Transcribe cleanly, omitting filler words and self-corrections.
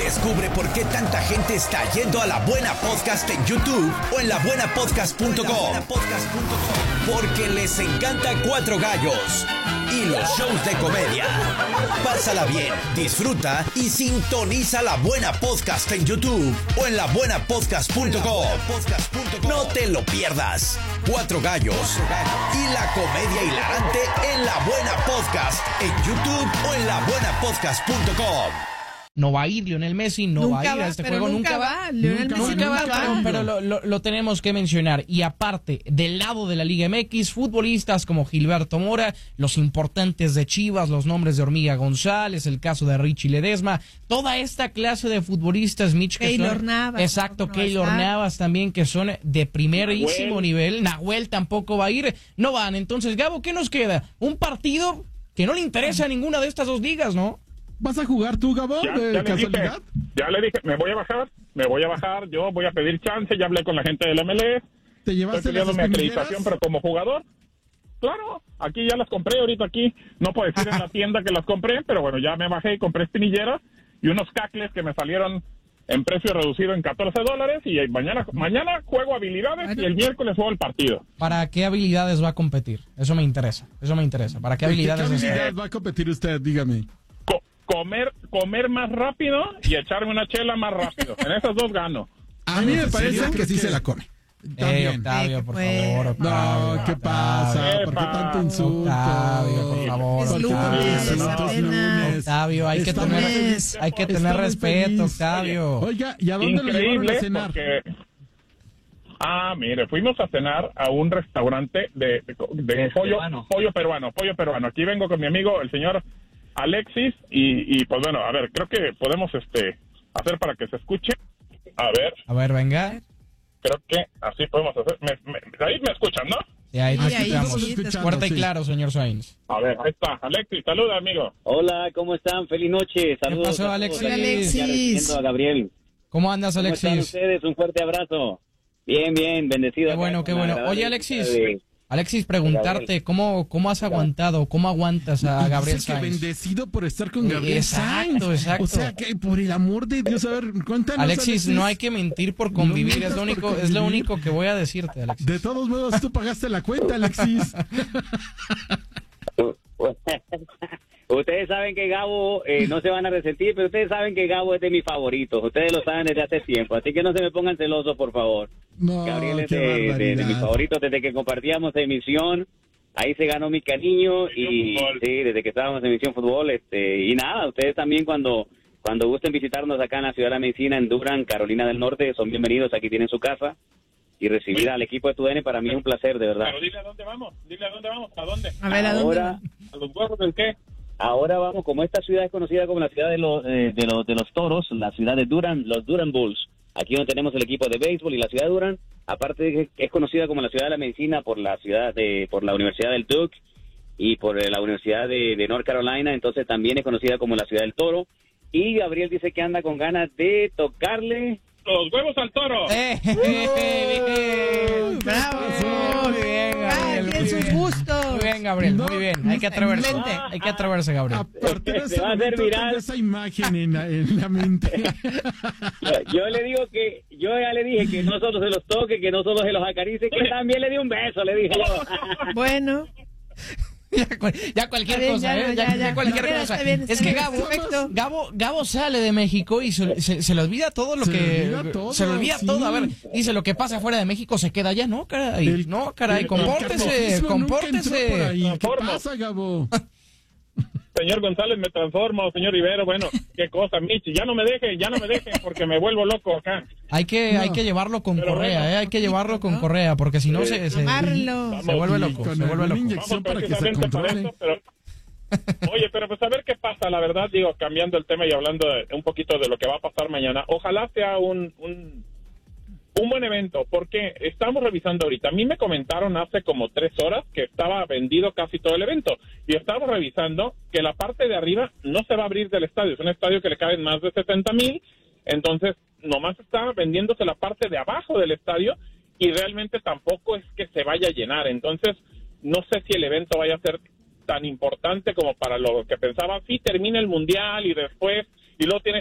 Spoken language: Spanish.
Descubre por qué tanta gente está yendo a La Buena Podcast en YouTube o en labuenapodcast.com. Porque les encanta Cuatro Gallos y los shows de comedia. Pásala bien, disfruta y sintoniza La Buena Podcast en YouTube o en labuenapodcast.com. No te lo pierdas. Cuatro Gallos y la comedia hilarante en La Buena Podcast en YouTube o en labuenapodcast.com. No va a ir Lionel Messi, no va a ir a este juego, nunca va. Nunca va, pero lo tenemos que mencionar. Y aparte, del lado de la Liga MX, futbolistas como Gilberto Mora, los importantes de Chivas, los nombres de Hormiga González, el caso de Richie Ledesma, toda esta clase de futbolistas, Mitch, que Keylor son, Navas, exacto, Keylor Navas también, que son de primerísimo nivel. Nahuel tampoco va a ir, no van. Entonces, Gabo, ¿qué nos queda? Un partido que no le interesa a ninguna de estas dos ligas, ¿no? ¿Vas a jugar tú, Gabo, de casualidad? Ya le dije, me voy a bajar, yo voy a pedir chance, ya hablé con la gente del MLS. ¿Te llevaste las espinilleras? Mi acreditación, pero como jugador, claro, aquí ya las compré, ahorita aquí, no puedo decir en la tienda que las compré, pero bueno, ya me bajé y compré espinilleras y unos cacles que me salieron en precio reducido en $14 y mañana juego habilidades y el miércoles juego el partido. ¿Para qué habilidades va a competir? Eso me interesa. ¿Para qué habilidades? ¿Qué habilidad va a competir usted? Dígame. Comer más rápido y echarme una chela más rápido. En esas dos gano. A mí me parece que sí se la come. Octavio, por favor, Octavio. No, ¿qué pasa? ¿Por qué tanto insulto? Octavio, por favor. Es lunes, Octavio, hay que tener respeto, Octavio. Oiga, ¿y a dónde lo llevaron a cenar? Mire, fuimos a cenar a un restaurante de pollo peruano. Aquí vengo con mi amigo, el señor Alexis, y pues bueno, a ver, creo que podemos hacer para que se escuche. A ver, venga. Creo que así podemos hacer. Ahí me escuchan, ¿no? Sí, ahí te escuchamos. Fuerte y claro, señor Sainz. A ver, ahí está. Alexis, saluda, amigo. Hola, ¿cómo están? Feliz noche. Saludos. ¿Qué pasó, Alexis? Alexis. A Gabriel. ¿Cómo andas, Alexis? ¿Cómo están ustedes? Un fuerte abrazo. Bien, bendecido. Qué bueno. Oye, Alexis, preguntarte, ¿cómo has aguantado, cómo aguantas a Gabriel Sainz? Bendecido por estar con Gabriel Sainz. Exacto. O sea, que por el amor de Dios, a ver, cuéntanos, Alexis, no hay que mentir por convivir, es lo único que voy a decirte, Alexis. De todos modos, tú pagaste la cuenta, Alexis. Ustedes saben que Gabo, no se van a resentir, pero ustedes saben que Gabo es de mis favoritos. Ustedes lo saben desde hace tiempo, así que no se me pongan celosos, por favor. No, Gabriel es de mis favoritos desde que compartíamos emisión. Ahí se ganó mi cariño y sí, desde que estábamos en Emisión Fútbol. Y nada, ustedes también cuando gusten visitarnos acá en la Ciudad de la Medicina, en Durham, Carolina del Norte, son bienvenidos. Aquí tienen su casa. Y recibir al equipo de TUDN para mí es un placer, de verdad. Pero dile a dónde vamos, ¿a dónde? A ver, ¿a dónde? ¿A los huevos del qué? Ahora vamos, como esta ciudad es conocida como la ciudad de los toros, la ciudad de Durham, los Durham Bulls. Aquí donde tenemos el equipo de béisbol y la ciudad de Durham, aparte de que es conocida como la ciudad de la medicina por la Universidad del Duke y por la Universidad de North Carolina, entonces también es conocida como la ciudad del toro. Y Gabriel dice que anda con ganas de tocarle los huevos al toro. ¡Bravo! Muy bien, Gabriel. Tiene sus gustos. Muy bien, Gabriel, muy bien. Hay que atreverse, Gabriel. Aparte de ese momento, tengo esa imagen en la mente. Yo ya le dije que no solo se los toque, que no solo se los acaricie, que también le di un beso, le dije yo. Bueno. Ya cualquier cosa, ya cualquier cosa. Es que Gabo sale de México y se le olvida todo lo que... Se le olvida todo, a ver, dice lo que pasa fuera de México se queda allá, no, caray, compórtese. ¿Qué pasa, Gabo? Señor González, me transformo, señor Rivero, bueno, qué cosa, Michi, ya no me dejen, porque me vuelvo loco acá. Hay que llevarlo con correa, hay que llevarlo con correa, porque si no se vuelve loco, Una inyección para que se controle. Oye, pero pues a ver qué pasa, la verdad, digo, cambiando el tema y hablando un poquito de lo que va a pasar mañana, ojalá sea un buen evento, porque estamos revisando ahorita. A mí me comentaron hace como 3 horas que estaba vendido casi todo el evento, y estamos revisando que la parte de arriba no se va a abrir del estadio. Es un estadio que le caben más de 70,000, entonces nomás está vendiéndose la parte de abajo del estadio, y realmente tampoco es que se vaya a llenar. Entonces no sé si el evento vaya a ser tan importante como para lo que pensaba. Sí, termina el mundial y después, y luego tienes